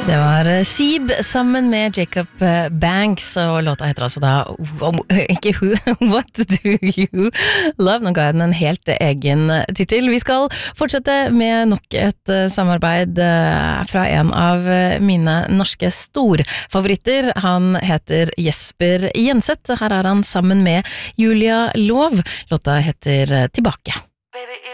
Det var Seeb sammen med Jacob Banks, og låta heter altså da ikke Who, What Do You Love? Nå ga jeg den en helt egen titel. Vi skal fortsette med nok et samarbeid fra en av mine norske storfavoritter. Han heter Jesper Jenseth. Her er han sammen med Julia Lov. Låta heter Tilbake.